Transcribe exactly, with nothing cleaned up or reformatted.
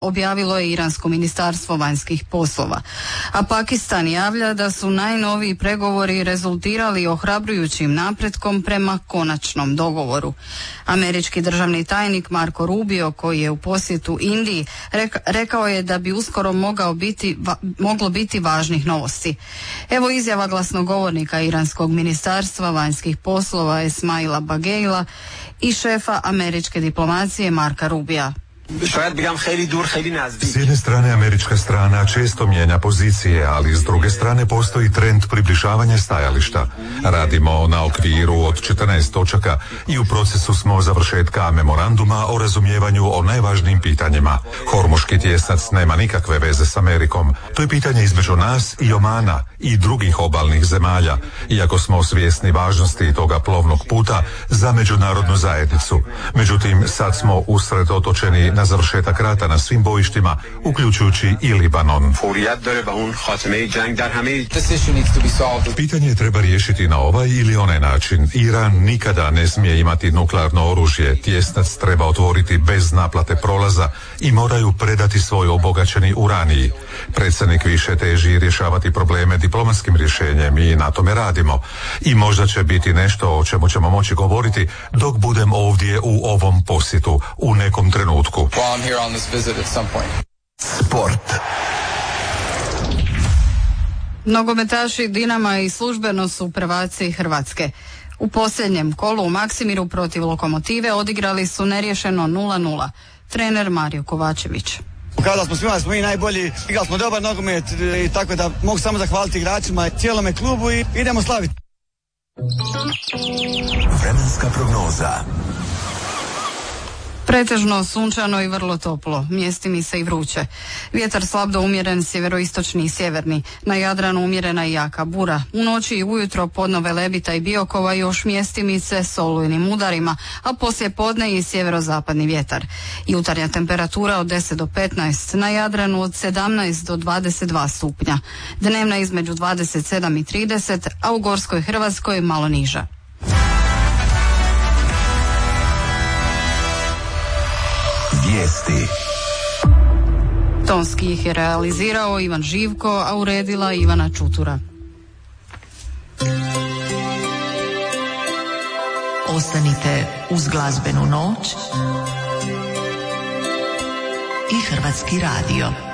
objavilo je Iransko ministarstvo vanjskih poslova. A Pakistan javlja da su najnoviji pregovori rezultirali ohrabrujućim napretkom prema konačnom dogovoru. Američki državni tajnik Marco Rubio, koji je u posjetu Indiji, rekao je da bi uskoro mogao biti, va, moglo biti važnih novosti. Evo izjava glasnogovornika Iranskog ministarstva vanjskih poslova Esmaila Bagheila i šefa američke diplomacije Marka Rubija. S jedne strane američka strana često mijenja pozicije, ali s druge strane postoji trend približavanja stajališta. Radimo na okviru od četrnaest točaka i u procesu smo završetka memoranduma o razumijevanju o najvažnijim pitanjima. Hormuški tjesnac nema nikakve veze s Amerikom. To je pitanje između nas i Omana i drugih obalnih zemalja, iako smo svjesni važnosti toga plovnog puta za međunarodnu zajednicu. Međutim, sad smo usredotočeni na završetak rata na svim bojištima, uključujući i Libanon. Pitanje treba riješiti na ovaj ili onaj način. Iran nikada ne smije imati nuklearno oružje. Tjesnac treba otvoriti bez naplate prolaza i moraju predati svoj obogaćeni uranij. Predsjednik više teži rješavati probleme diplomatskim rješenjem i na tome radimo. I možda će biti nešto o čemu ćemo moći govoriti dok budem ovdje u ovom posjetu u nekom trenutku. Sport. Nogometaši Dinama i službeno su prvaci Hrvatske. U posljednjem kolu u Maksimiru protiv Lokomotive odigrali su neriješeno nula nula. Trener Mario Kovačević. Kada smo svima, smo i najbolji, igrali smo dobar nogomet i tako da mogu samo zahvaliti igračima i cijelome klubu i idemo slaviti. Vremenska prognoza. Pretežno sunčano i vrlo toplo, mjesti mi se i vruće. Vjetar slab do umjeren sjeveroistočni i sjeverni, na Jadranu umjerena i jaka bura. U noći i ujutro podno Velebita i Biokova još mjestimice s olujnim udarima, a poslije podne i sjeverozapadni vjetar. Jutarnja temperatura od deset do petnaest, na Jadranu od sedamnaest do dvadeset dva stupnja. Dnevna između dvadeset sedam i trideset, a u Gorskoj Hrvatskoj malo niža. Vijesti. Tonski ih je realizirao Ivan Živko, a uredila Ivana Čutura. Ostanite uz glazbenu noć i Hrvatski radio.